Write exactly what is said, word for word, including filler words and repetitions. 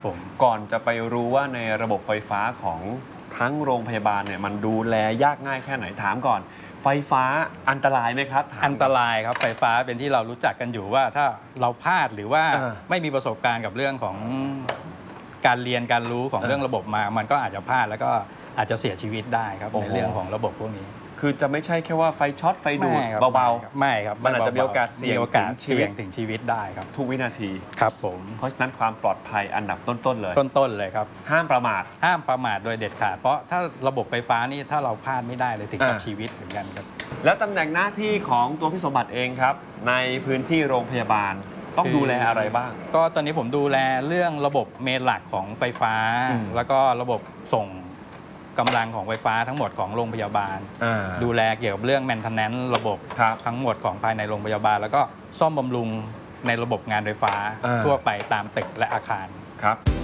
ผมก่อนจะไปรู้ว่าในระบบไฟฟ้าของทั้งโรงพยาบาลเนี่ยมันดูแลยากง่ายแค่ไหนถามก่อนไฟฟ้าอันตรายไหมครับอันตรายครับไฟฟ้าเป็นที่เรารู้จักกันอยู่ว่าถ้าเราพลาดหรือว่าไม่มีประสบการณ์กับเรื่องของการเรียนการรู้ของเรื่องระบบมา มันก็อาจจะพลาดแล้วก็อาจจะเสียชีวิตได้ครับในเรื่องของระบบพวกนี้คือจะไม่ใช่แค่ว่าไฟช็อตไฟดูดเบาๆไม่ครับมันอาจจะมีโอกาสเสี่ยงมีโอกาสเสี่ยงถึงชีวิตได้ครับทุกวินาทีครับผมเพราะฉะนั้นความปลอดภัยอันดับต้นๆเลยต้นๆเลยครับห้ามประมาทห้ามประมาทโดยเด็ดขาดเพราะถ้าระบบไฟฟ้านี่ถ้าเราพลาดไม่ได้เลยถึงกับชีวิตเหมือนกันครับแล้วตำแหน่งหน้าที่ของตัวพี่สมบัติเองครับในพื้นที่โรงพยาบาลต้องดูแลอะไรบ้างก็ตอนนี้ผมดูแลเรื่องระบบเมนหลักของไฟฟ้าแล้วก็ระบบส่งกำลังของไฟฟ้าทั้งหมดของโรงพยาบาลดูแลเกี่ยวกับเรื่อง maintenance ระบบทั้งหมดของภายในโรงพยาบาลแล้วก็ซ่อมบำรุงในระบบงานไฟฟ้าทั่วไปตามตึกและอาคารครับ